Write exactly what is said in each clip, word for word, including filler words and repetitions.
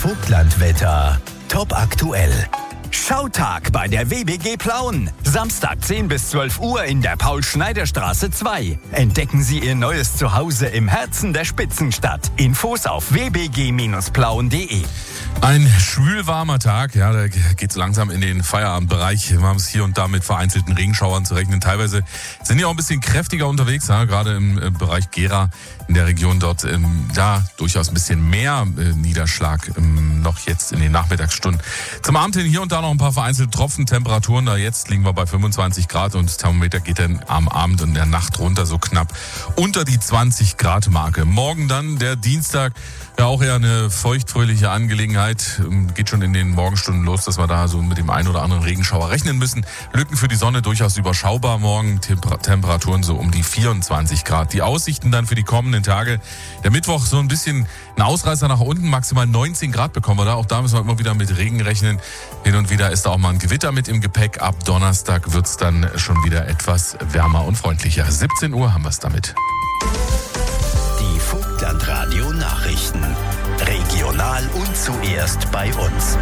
Vogtlandwetter. Top aktuell. Schautag bei der W B G Plauen. Samstag zehn bis zwölf Uhr in der Paul-Schneider-Straße zwei. Entdecken Sie Ihr neues Zuhause im Herzen der Spitzenstadt. Infos auf w b g Bindestrich plauen punkt d e. Ein schwülwarmer Tag, ja, da geht's langsam in den Feierabendbereich. Wir haben es hier und da mit vereinzelten Regenschauern zu rechnen. Teilweise sind die auch ein bisschen kräftiger unterwegs, ja, gerade im äh, Bereich Gera in der Region dort, ähm, ja, durchaus ein bisschen mehr äh, Niederschlag ähm, noch jetzt in den Nachmittagsstunden. Zum Abend hin hier und da noch ein paar vereinzelte Tropfen, Temperaturen, da jetzt liegen wir bei fünfundzwanzig Grad und das Thermometer geht dann am Abend und in der Nacht runter so knapp unter die zwanzig Grad Marke. Morgen dann, der Dienstag, ja auch eher eine feuchtfröhliche Angelegenheit. Geht schon in den Morgenstunden los, dass wir da so mit dem einen oder anderen Regenschauer rechnen müssen. Lücken für die Sonne durchaus überschaubar morgen. Temper- Temperaturen so um die vierundzwanzig Grad. Die Aussichten dann für die kommenden Tage. Der Mittwoch so ein bisschen ein Ausreißer nach unten. Maximal neunzehn Grad bekommen wir da. Auch da müssen wir immer wieder mit Regen rechnen. Hin und wieder ist da auch mal ein Gewitter mit im Gepäck. Ab Donnerstag wird's dann schon wieder etwas wärmer und freundlicher. siebzehn Uhr haben wir es damit. Die Vogtlandradio Nachrichten. Regional und zuerst bei uns.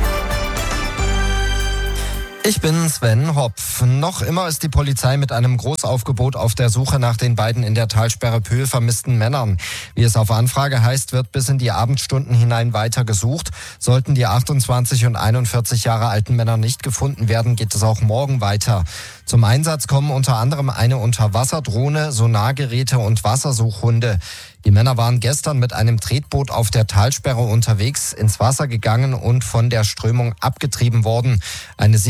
Ich bin Sven Hopf. Noch immer ist die Polizei mit einem Großaufgebot auf der Suche nach den beiden in der Talsperre Pöhl vermissten Männern. Wie es auf Anfrage heißt, wird bis in die Abendstunden hinein weiter gesucht. Sollten die achtundzwanzig und einundvierzig Jahre alten Männer nicht gefunden werden, geht es auch morgen weiter. Zum Einsatz kommen unter anderem eine Unterwasserdrohne, Sonargeräte und Wassersuchhunde. Die Männer waren gestern mit einem Tretboot auf der Talsperre unterwegs, ins Wasser gegangen und von der Strömung abgetrieben worden. Eine